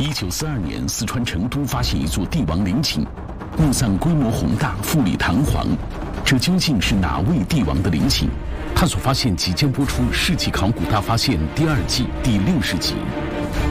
1942年，四川成都发现一座帝王陵寝，墓葬规模宏大，富丽堂皇。这究竟是哪位帝王的陵寝？探索发现即将播出《世纪考古大发现》第2季第60集。